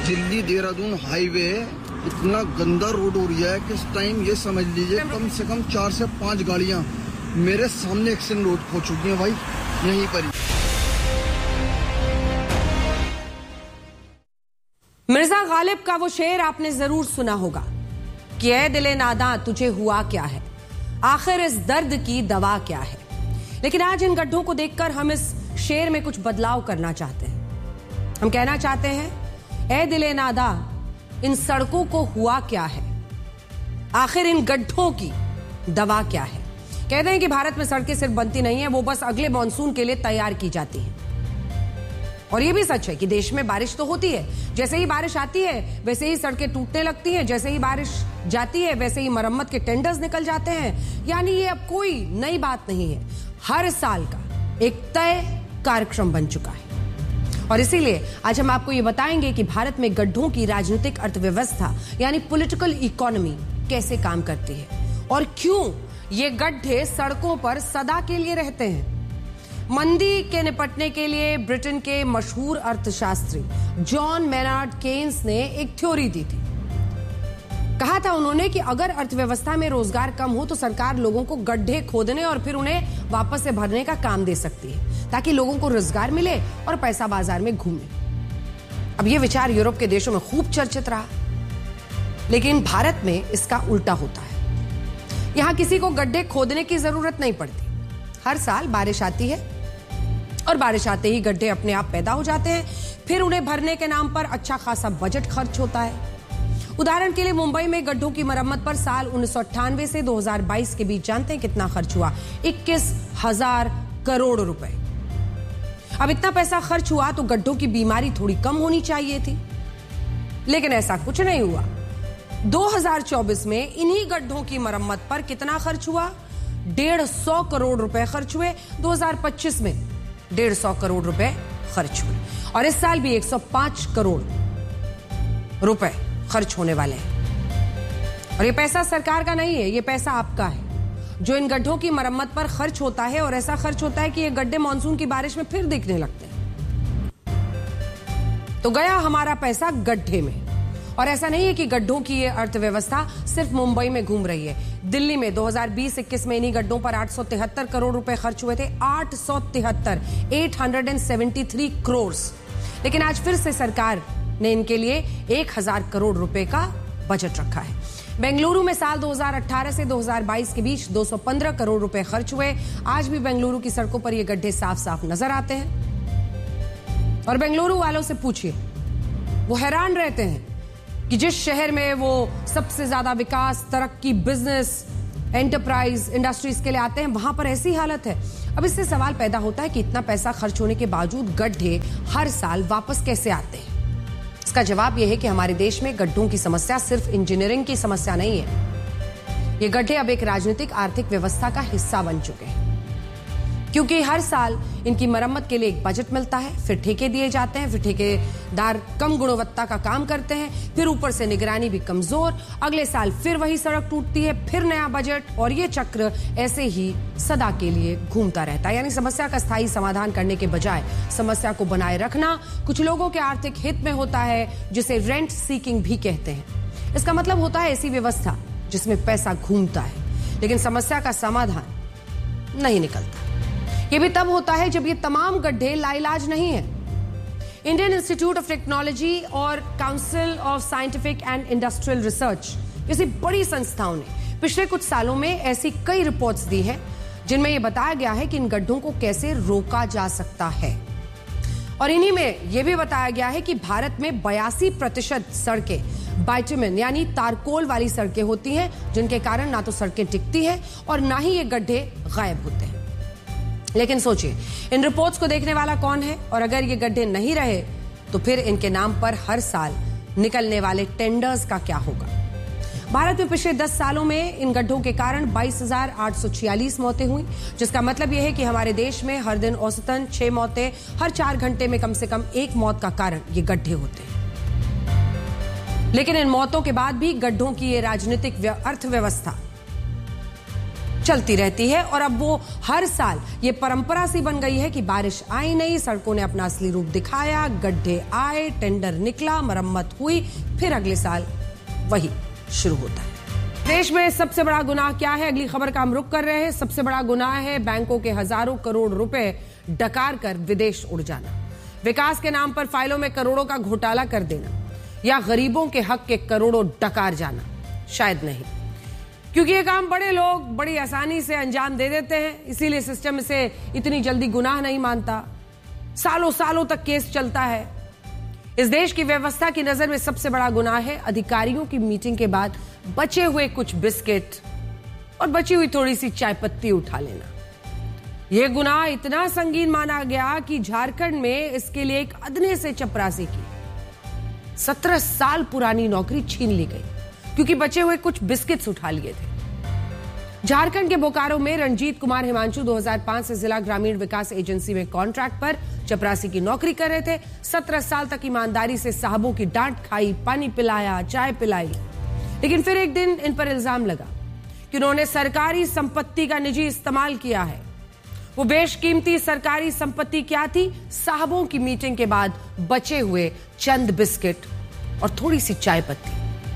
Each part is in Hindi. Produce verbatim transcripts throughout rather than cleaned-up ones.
दिल्ली देहरादून हाईवे इतना गंदा रोड हो रहा है कि इस टाइम ये समझ लीजिए कम से कम चार से पांच गाड़ियां मेरे सामने एक्सीडेंट रोड हो चुकी हैं भाई, यहीं पर ही। मिर्जा गालिब का वो शेर आपने जरूर सुना होगा कि ऐ दिले नादा तुझे हुआ क्या है, आखिर इस दर्द की दवा क्या है। लेकिन आज इन गड्ढों को देखकर हम इस शेर में कुछ बदलाव करना चाहते हैं। हम कहना चाहते हैं, ऐ दिले नादा इन सड़कों को हुआ क्या है, आखिर इन गड्ढों की दवा क्या है। कहते हैं कि भारत में सड़कें सिर्फ बनती नहीं है, वो बस अगले मॉनसून के लिए तैयार की जाती हैं। और ये भी सच है कि देश में बारिश तो होती है, जैसे ही बारिश आती है वैसे ही सड़कें टूटने लगती हैं, जैसे ही बारिश जाती है वैसे ही मरम्मत के टेंडर्स निकल जाते हैं। यानी ये अब कोई नई बात नहीं है, हर साल का एक तय कार्यक्रम बन चुका है। और इसीलिए आज हम आपको ये बताएंगे कि भारत में गड्ढों की राजनीतिक अर्थव्यवस्था यानी पॉलिटिकल इकोनॉमी कैसे काम करती है और क्यों ये गड्ढे सड़कों पर सदा के लिए रहते हैं। मंदी के निपटने के लिए ब्रिटेन के मशहूर अर्थशास्त्री जॉन मेनार्ड केन्स ने एक थ्योरी दी थी। कहा था उन्होंने कि अगर अर्थव्यवस्था में रोजगार कम हो तो सरकार लोगों को गड्ढे खोदने और फिर उन्हें वापस से भरने का काम दे सकती है, ताकि लोगों को रोजगार मिले और पैसा बाजार में घूमे। अब यह विचार यूरोप के देशों में खूब चर्चित रहा, लेकिन भारत में इसका उल्टा होता है। यहां किसी को गड्ढे खोदने की जरूरत नहीं पड़ती। हर साल बारिश आती है और बारिश आते ही गड्ढे अपने आप पैदा हो जाते हैं, फिर उन्हें भरने के नाम पर अच्छा खासा बजट खर्च होता है। उदाहरण के लिए मुंबई में गड्ढों की मरम्मत पर साल उन्नीस सौ अट्ठानवे से दो हज़ार बाईस के बीच जानते हैं कितना खर्च हुआ? इक्कीस हजार करोड़ रुपए। अब इतना पैसा खर्च हुआ तो गड्ढों की बीमारी थोड़ी कम होनी चाहिए थी, लेकिन ऐसा कुछ नहीं हुआ। दो हज़ार चौबीस में इन्हीं गड्ढों की मरम्मत पर कितना खर्च हुआ? डेढ़ सौ करोड़ रुपए खर्च हुए। दो हज़ार पच्चीस में डेढ़ सौ करोड़ रुपए खर्च हुए और इस साल भी एक सौ पाँच करोड़ रुपए खर्च होने वाले हैं। और ये पैसा सरकार का नहीं है, ये पैसा आपका है, जो इन गड्ढों की मरम्मत पर खर्च होता है। और ऐसा खर्च होता है कि ये गड्ढे मानसून की बारिश में फिर दिखने लगते हैं। तो गया हमारा पैसा गड्ढे में। और ऐसा नहीं है कि गड्ढों की ये अर्थव्यवस्था सिर्फ मुंबई में घूम रही है। दिल्ली में दो हज़ार बीस इक्कीस में इन्हीं गड्ढों पर आठ सौ तिहत्तर करोड़ रुपए खर्च हुए थे। आठ सौ तिहत्तर आठ सौ तिहत्तर करोड़। लेकिन आज फिर से सरकार ने इनके लिए एक हजार करोड़ रुपए का बजट रखा है। बेंगलुरु में साल दो हज़ार अठारह से दो हज़ार बाईस के बीच दो सौ पंद्रह करोड़ रुपए खर्च हुए। आज भी बेंगलुरु की सड़कों पर ये गड्ढे साफ साफ नजर आते हैं। और बेंगलुरु वालों से पूछिए, वो हैरान रहते हैं कि जिस शहर में वो सबसे ज्यादा विकास, तरक्की, बिजनेस, एंटरप्राइज, इंडस्ट्रीज के लिए आते हैं, वहां पर ऐसी हालत है। अब इससे सवाल पैदा होता है कि इतना पैसा खर्च होने के बावजूद गड्ढे हर साल वापस कैसे आते हैं। इसका जवाब यह है कि हमारे देश में गड्ढों की समस्या सिर्फ इंजीनियरिंग की समस्या नहीं है। ये गड्ढे अब एक राजनीतिक आर्थिक व्यवस्था का हिस्सा बन चुके हैं, क्योंकि हर साल इनकी मरम्मत के लिए एक बजट मिलता है, फिर ठेके दिए जाते हैं, फिर ठेकेदार कम गुणवत्ता का काम करते हैं, फिर ऊपर से निगरानी भी कमजोर। अगले साल फिर वही सड़क टूटती है, फिर नया बजट, और ये चक्र ऐसे ही सदा के लिए घूमता रहता है। यानी समस्या का स्थायी समाधान करने के बजाय समस्या को बनाए रखना कुछ लोगों के आर्थिक हित में होता है, जिसे रेंट सीकिंग भी कहते हैं। इसका मतलब होता है ऐसी व्यवस्था जिसमें पैसा घूमता है लेकिन समस्या का समाधान नहीं निकलता। ये भी तब होता है जब ये तमाम गड्ढे लाइलाज नहीं है। इंडियन इंस्टीट्यूट ऑफ टेक्नोलॉजी और council of scientific and industrial research जैसी बड़ी संस्थाओं ने पिछले कुछ सालों में ऐसी कई रिपोर्ट्स दी हैं जिनमें यह बताया गया है कि इन गड्ढों को कैसे रोका जा सकता है। और इन्हीं में यह भी बताया गया है कि भारत में बयासी प्रतिशत सड़कें बाइटुमेन यानी तारकोल वाली सड़कें होती हैं, जिनके कारण ना तो सड़कें टिकती हैं और ना ही ये गड्ढे गायब होते हैं। लेकिन सोचिए, इन रिपोर्ट्स को देखने वाला कौन है? और अगर ये गड्ढे नहीं रहे तो फिर इनके नाम पर हर साल निकलने वाले टेंडर्स का क्या होगा? भारत में पिछले दस सालों में इन गड्ढों के कारण बाईस हजार आठ सौ छियालीस मौतें हुई, जिसका मतलब यह है कि हमारे देश में हर दिन औसतन छह मौतें हर चार घंटे में कम से कम एक मौत का कारण ये गड्ढे होते हैं। लेकिन इन मौतों के बाद भी गड्ढों की ये राजनीतिक अर्थव्यवस्था चलती रहती है और अब वो हर साल ये परंपरा सी बन गई है कि बारिश आई नहीं, सड़कों ने अपना असली रूप दिखाया, गड्ढे आए, टेंडर निकला, मरम्मत हुई, फिर अगले साल वही शुरू होता है। देश में सबसे बड़ा गुनाह क्या है, अगली खबर का हम रुख कर रहे हैं। सबसे बड़ा गुनाह है बैंकों के हजारों करोड़ रुपए डकार कर विदेश उड़ जाना, विकास के नाम पर फाइलों में करोड़ों का घोटाला कर देना, या गरीबों के हक के करोड़ों डकार जाना। शायद नहीं, क्योंकि ये काम बड़े लोग बड़ी आसानी से अंजाम दे देते हैं, इसीलिए सिस्टम इसे इतनी जल्दी गुनाह नहीं मानता। सालों सालों तक केस चलता है। इस देश की व्यवस्था की नजर में सबसे बड़ा गुनाह है अधिकारियों की मीटिंग के बाद बचे हुए कुछ बिस्किट और बची हुई थोड़ी सी चाय पत्ती उठा लेना। यह गुनाह इतना संगीन माना गया कि झारखंड में इसके लिए एक अदने से चपरासी की सत्रह साल पुरानी नौकरी छीन ली गई, क्योंकि बचे हुए कुछ बिस्किट्स उठा लिए थे। झारखंड के बोकारो में रणजीत कुमार हिमांशु दो हज़ार पाँच से जिला ग्रामीण विकास एजेंसी में कॉन्ट्रैक्ट पर चपरासी की नौकरी कर रहे थे। सत्रह साल तक ईमानदारी से साहबों की डांट खाई, पानी पिलाया, चाय पिलाई, लेकिन फिर एक दिन इन पर इल्जाम लगा कि उन्होंने सरकारी संपत्ति का निजी इस्तेमाल किया है। वो बेशकीमती सरकारी संपत्ति क्या थी? साहबों की मीटिंग के बाद बचे हुए चंद बिस्किट और थोड़ी सी चाय पत्ती।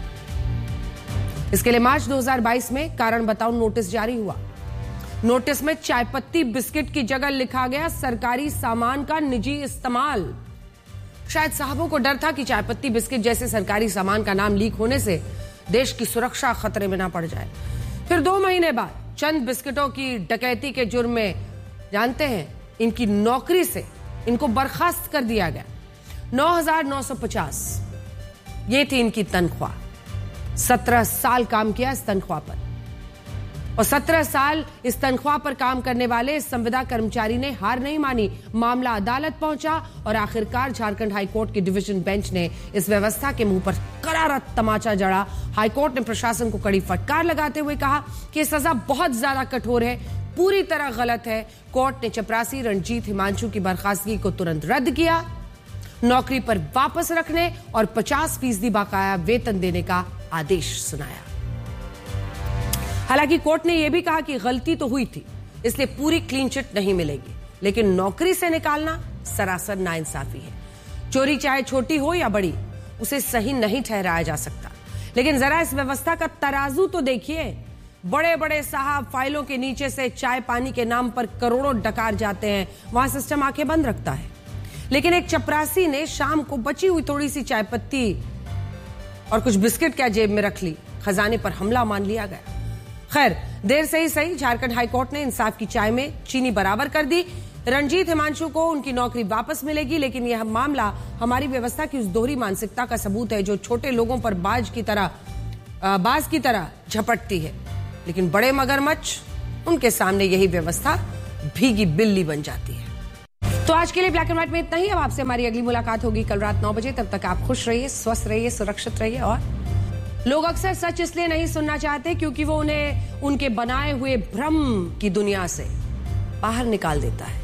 इसके लिए मार्च दो हज़ार बाईस में कारण बताओ नोटिस जारी हुआ। नोटिस में चाय पत्ती बिस्किट की जगह लिखा गया सरकारी सामान का निजी इस्तेमाल। शायद साहबों को डर था कि चाय पत्ती बिस्किट जैसे सरकारी सामान का नाम लीक होने से देश की सुरक्षा खतरे में ना पड़ जाए। फिर दो महीने बाद चंद बिस्किटों की डकैती के जुर्म में, जानते हैं, इनकी नौकरी से इनको बर्खास्त कर दिया गया। नौ हजार नौ सौ पचास ये थी इनकी तनख्वाह। सत्रह साल काम किया इस तनख्वाह पर, और सत्रह साल इस तनख्वाह पर काम करने वाले इस संविदा कर्मचारी ने हार नहीं मानी। मामला अदालत पहुंचा और आखिरकार झारखंड हाईकोर्ट की डिवीजन बेंच ने इस व्यवस्था के मुंह पर करारा तमाचा जड़ा। हाईकोर्ट ने प्रशासन को कड़ी फटकार लगाते हुए कहा कि सजा बहुत ज्यादा कठोर है, पूरी तरह गलत है। कोर्ट ने चपरासी रणजीत हिमांशु की बर्खास्तगी को तुरंत रद्द किया, नौकरी पर वापस रखने और पचास फीसदी बकाया वेतन देने का आदेश सुनाया। हालांकि कोर्ट ने यह भी कहा कि गलती तो हुई थी, इसलिए पूरी क्लीन चिट नहीं मिलेगी, लेकिन नौकरी से निकालना सरासर नाइंसाफी है। चोरी चाहे छोटी हो या बड़ी, उसे सही नहीं ठहराया जा सकता। लेकिन जरा इस व्यवस्था का तराजू तो देखिए। बड़े बड़े साहब फाइलों के नीचे से चाय पानी के नाम पर करोड़ों डकार जाते हैं, वहां सिस्टम आंखें बंद रखता है। लेकिन एक चपरासी ने शाम को बची हुई थोड़ी सी चाय पत्ती और कुछ बिस्किट क्या जेब में रख ली, खजाने पर हमला मान लिया गया। खैर, देर से ही सही, झारखंड हाईकोर्ट ने इंसाफ की चाय में चीनी बराबर कर दी। रणजीत हिमांशु को उनकी नौकरी वापस मिलेगी, लेकिन यह मामला हमारी व्यवस्था की उस दोहरी मानसिकता का सबूत है जो छोटे लोगों पर बाज की तरह बाज की तरह झपटती है, लेकिन बड़े मगरमच्छ, उनके सामने यही व्यवस्था भीगी बिल्ली बन जाती है। तो आज के लिए ब्लैक एंड व्हाइट में इतना ही। अब आपसे हमारी अगली मुलाकात होगी कल रात नौ बजे। तब तक आप खुश रहिए, स्वस्थ रहिए, सुरक्षित रहिए। और लोग अक्सर सच इसलिए नहीं सुनना चाहते क्योंकि वो उन्हें उनके बनाए हुए भ्रम की दुनिया से बाहर निकाल देता है।